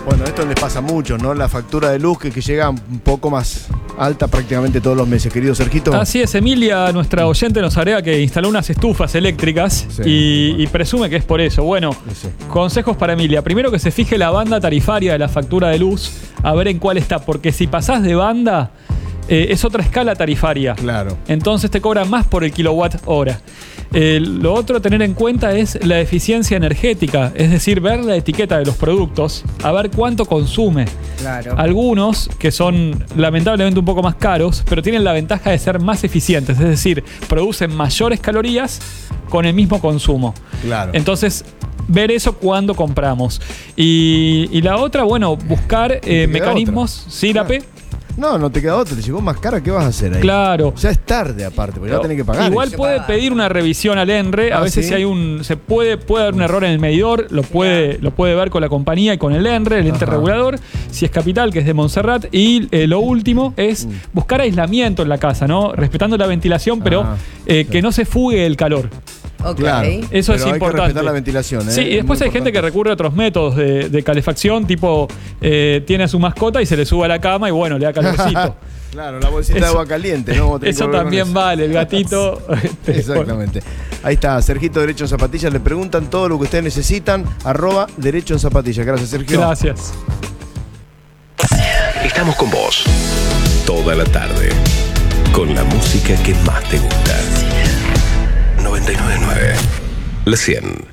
Bueno, esto les pasa mucho, ¿no? La factura de luz que llega un poco más alta prácticamente todos los meses, querido Sergito. Así es, Emilia, nuestra oyente, nos agrega que instaló unas estufas eléctricas y presume que es por eso. Bueno, consejos para Emilia. Primero, que se fije la banda tarifaria de la factura de luz, a ver en cuál está, porque si pasás de banda, es otra escala tarifaria. Claro. Entonces te cobran más por el kilowatt hora. Lo otro a tener en cuenta es la eficiencia energética, es decir, ver la etiqueta de los productos, a ver cuánto consume. Claro. Algunos que son lamentablemente un poco más caros, pero tienen la ventaja de ser más eficientes, es decir, producen mayores calorías con el mismo consumo. Claro. Entonces, ver eso cuando compramos. Y la otra, bueno, buscar mecanismos. Otra. ¿Sí, la P? No te queda otra, te llegó más cara, ¿qué vas a hacer ahí? Claro. Ya es tarde aparte, porque ya tenés que pagar. Igual puede pedir una revisión al ENRE, a veces ¿sí? si hay puede haber un error en el medidor, lo puede ver con la compañía y con el ENRE, el ente regulador, si es Capital, que es de Montserrat, y lo último es buscar aislamiento en la casa, ¿no? Respetando la ventilación, pero que no se fugue el calor. Okay. Claro, eso es hay importante. que respetar la ventilación. Sí, y después hay gente que recurre a otros métodos de calefacción, tipo tiene a su mascota y se le sube a la cama y bueno, le da calorcito. Claro, la bolsita de agua caliente, ¿no? Eso también vale, el gatito. Exactamente. Ahí está, Sergito Derecho en Zapatillas. Le preguntan todo lo que ustedes necesitan. @Derecho en Zapatillas. Gracias, Sergio. Gracias. Estamos con vos toda la tarde, con la música que más te gusta. 99.9 La 100.